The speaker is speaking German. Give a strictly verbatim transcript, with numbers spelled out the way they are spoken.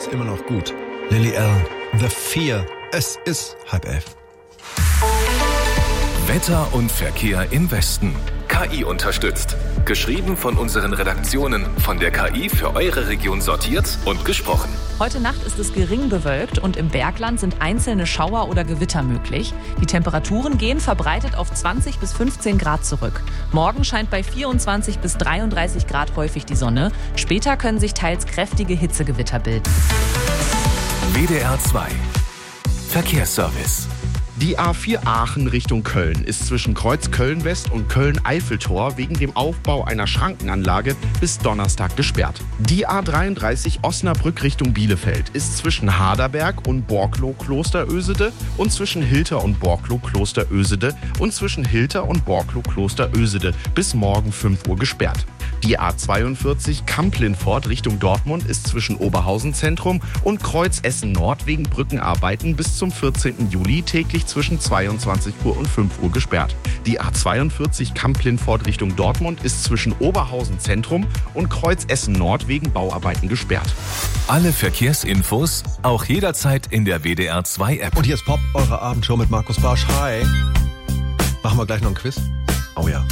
geht's immer noch gut. Lily Allen, The Fear. Es ist halb elf. Wetter und Verkehr im Westen. K I unterstützt. Geschrieben von unseren Redaktionen, von der K I für eure Region sortiert und gesprochen. Heute Nacht ist es gering bewölkt und im Bergland sind einzelne Schauer oder Gewitter möglich. Die Temperaturen gehen verbreitet auf zwanzig bis fünfzehn Grad zurück. Morgen scheint bei vierundzwanzig bis dreiunddreißig Grad häufig die Sonne. Später können sich teils kräftige Hitzegewitter bilden. W D R zwei Verkehrsservice. Die A vier Aachen Richtung Köln ist zwischen Kreuz Köln-West und Köln-Eiffeltor wegen dem Aufbau einer Schrankenanlage bis Donnerstag gesperrt. Die A dreiunddreißig Osnabrück Richtung Bielefeld ist zwischen Haderberg und Borklow-Klosterösede und zwischen Hilter und Borklow-Klosterösede und zwischen Hilter und Borklow-Klosterösede bis morgen fünf Uhr gesperrt. Die A zweiundvierzig Kamp-Lindfort Richtung Dortmund ist zwischen Oberhausen Zentrum und Kreuz Essen Nord wegen Brückenarbeiten bis zum vierzehnten Juli täglich zwischen zweiundzwanzig Uhr und fünf Uhr gesperrt. Die A zweiundvierzig Kamp-Lindfort Richtung Dortmund ist zwischen Oberhausen Zentrum und Kreuz Essen Nord wegen Bauarbeiten gesperrt. Alle Verkehrsinfos auch jederzeit in der W D R zwei App. Und hier ist Pop, eure Abendshow mit Markus Barsch. Hi. Machen wir gleich noch ein Quiz? Oh ja.